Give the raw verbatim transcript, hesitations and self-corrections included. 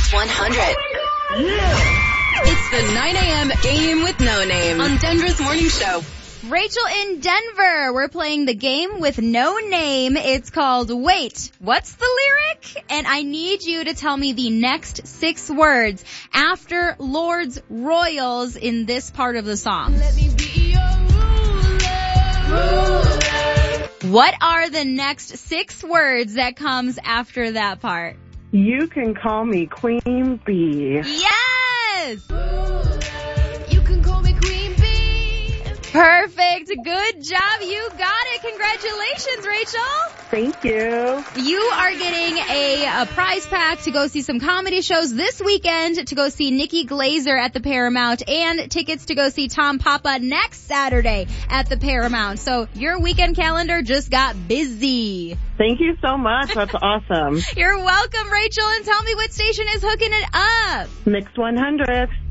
Mix one hundred. Yeah. It's the nine a.m. Game with No Name on Denver's Morning Show. Rachel in Denver. We're playing the game with no name. It's called Wait, What's the Lyric? And I need you to tell me the next six words after Lord's Royals in this part of the song. Let me be your ruler. What are the next six words that comes after that part? You can call me Queen Bee. Yes! You can call me Queen Bee. Perfect. Good job. You got it. Congratulations, Rachel. Thank you. You are getting a, a prize pack to go see some comedy shows this weekend, to go see Nikki Glazer at the Paramount, and tickets to go see Tom Papa next Saturday at the Paramount. So your weekend calendar just got busy. Thank you so much. That's awesome. You're welcome, Rachel. And tell me what station is hooking it up. Mix one hundred.